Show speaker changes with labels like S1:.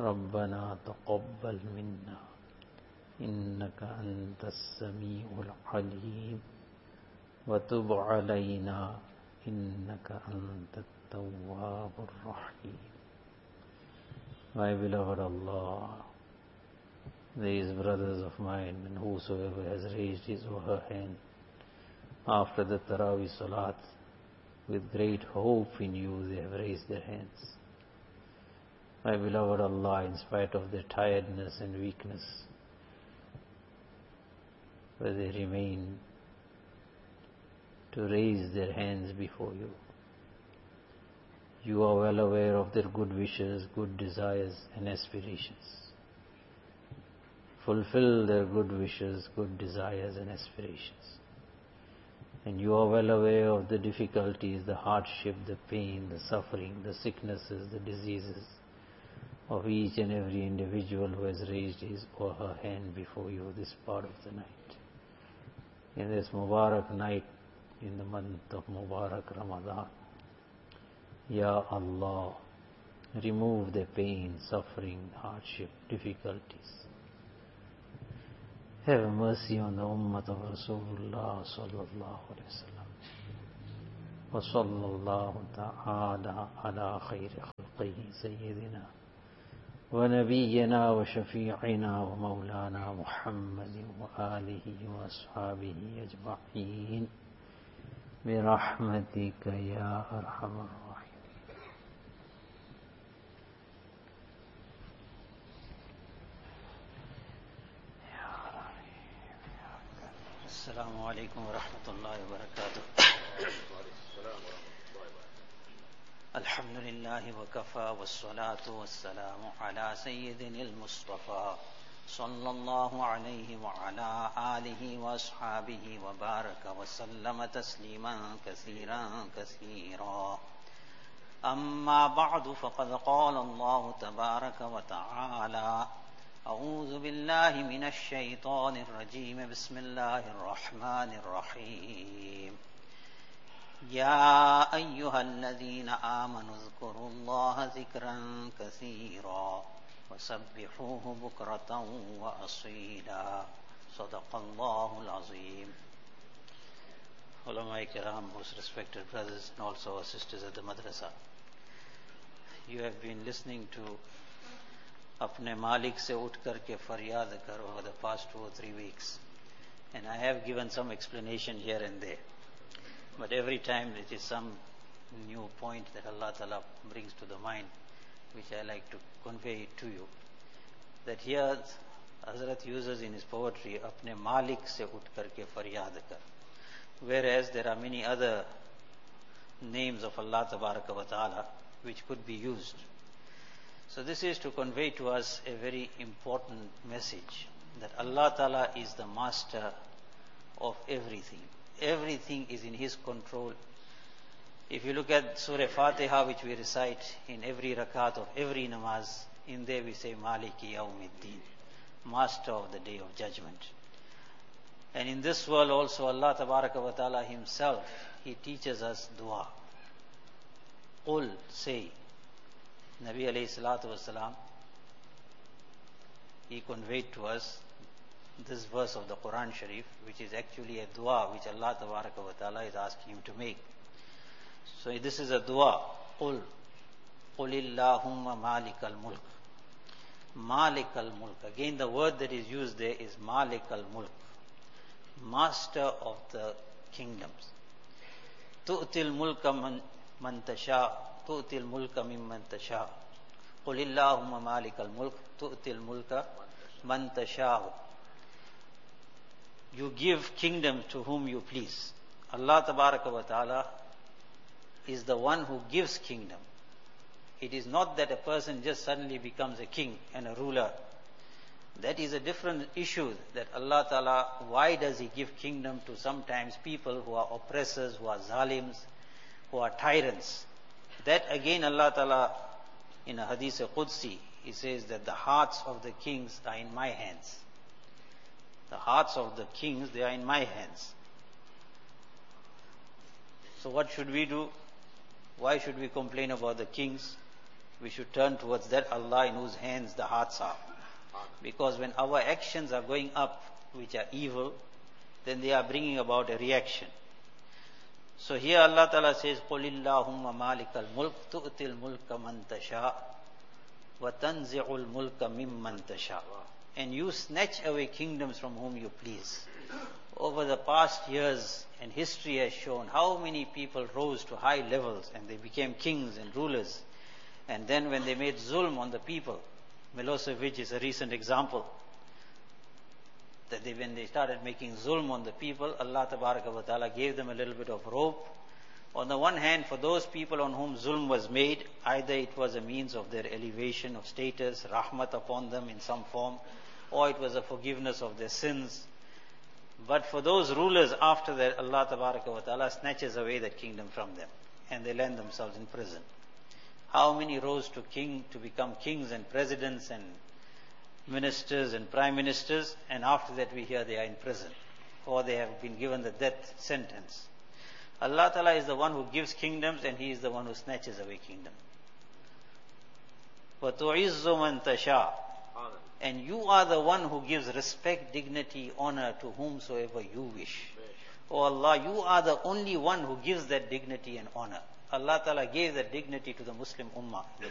S1: ربنا تقبل منا إنك أنت السميع العليم وتب علينا إنك أنت التواب الرحيم. My beloved Allah, these brothers of mine and whosoever has raised his or her hand after the Taraweeh Salat with great hope in you, they have raised their hands. My beloved Allah, in spite of their tiredness and weakness, where they remain to raise their hands before you. You are well aware of their good wishes, good desires and aspirations. Fulfill their good wishes, good desires and aspirations. And you are well aware of the difficulties, the hardship, the pain, the suffering, the sicknesses, the diseases of each and every individual who has raised his or her hand before you this part of the night. In this Mubarak night, in the month of Mubarak Ramadan, Ya Allah, remove the pain, suffering, hardship, difficulties. Have mercy on the ummah of Rasulullah sallallahu alayhi wa sallam. Wa sallallahu ta'ala ala khayri khalqihi sayyidina wa nabiyyina wa shafi'ina wa maulana Muhammadin wa alihi wa ashabihi ajma'in bi rahmatika ya arhamar rahim.
S2: السلام عليكم ورحمة الله وبركاته. الحمد لله وكفى والصلاة والسلام على سيدنا المصطفى صلى الله عليه وعلى آله وأصحابه وبارك وسلم تسليما كثيرا كثيرا. أما بعد فقد قال الله تبارك وتعالى: أعوذ بالله من الشيطان الرجيم بسم الله الرحمن الرحيم. يا أيها الذين آمنوا اذكروا الله ذكرا كثيرا وسبحوه بكرة وأصيلا. صدق الله العظيم. Ulama Kiram, most respected brothers and also our sisters at the madrasa, you have been listening to अपने मालिक से उठ करके फरियाद करो over the past 2 or 3 weeks, and I have given some explanation here and there, but every time it is some new point that Allah Ta'ala brings to the mind which I like to convey it to you, that here Hazrat uses in his poetry अपने मालिक से उठ करके फरियाद कर, whereas there are many other names of Allah Tabaraka wa Ta'ala which could be used. So this is to convey to us a very important message, that Allah Ta'ala is the master of everything. Everything is in His control. If you look at Surah Fatiha, which we recite in every rakat of every namaz, in there we say Maliki Yawmiddin, master of the day of judgment. And in this world also Allah Tabaraka wa Ta'ala Himself, He teaches us dua. Qul, say. Nabi alayhi salatu wasalam, he conveyed to us this verse of the Quran Sharif, which is actually a dua which Allah Tabaraka wa Ta'ala is asking him to make. So this is a dua. Qul Qulillahumma malikal mulk. Malikal mulk. Again the word that is used there is malikal mulk, master of the kingdoms. Tu'til mulka man tasha, tu'til mulka mimman tasha. Qulillahumma malikal mulk, tu'til mulka man tasha. You give kingdom to whom you please. Allah Tabaraka wa Ta'ala is the one who gives kingdom. It is not that a person just suddenly becomes a king and a ruler. That is a different issue, that Allah Ta'ala, why does He give kingdom to sometimes people who are oppressors, who are zalims, who are tyrants? That again Allah Ta'ala, in a hadith Qudsi, He says that the hearts of the kings are in my hands. The hearts of the kings, they are in my hands. So what should we do? Why should we complain about the kings? We should turn towards that Allah in whose hands the hearts are. Because when our actions are going up, which are evil, then they are bringing about a reaction. So here Allah Ta'ala says, قُلِ اللَّهُمَّ مَالِكَ الْمُلْكِ تُؤْتِي الْمُلْكَ مَنْ تَشَاءُ وَتَنْزِعُ الْمُلْكَ مِمَّنْ تَشَاءُ. And you snatch away kingdoms from whom you please. Over the past years, and history has shown how many people rose to high levels and they became kings and rulers. And then when they made zulm on the people, Milosevic is a recent example, that when they started making zulm on the people, Allah Tabaraka wa Ta'ala gave them a little bit of rope. On the one hand, for those people on whom zulm was made, either it was a means of their elevation of status, rahmat upon them in some form, or it was a forgiveness of their sins. But for those rulers after that, Allah Tabaraka wa Ta'ala snatches away that kingdom from them, and they land themselves in prison. How many rose to become kings and presidents and ministers and prime ministers, and after that we hear they are in prison, or they have been given the death sentence. Allah Ta'ala is the one who gives kingdoms, and He is the one who snatches away kingdom. وَتُعِزُّ مَنْ تَشَاءُ. And you are the one who gives respect, dignity, honor to whomsoever you wish. Oh Allah, you are the only one who gives that dignity and honor. Allah Ta'ala gave that dignity to the Muslim Ummah, the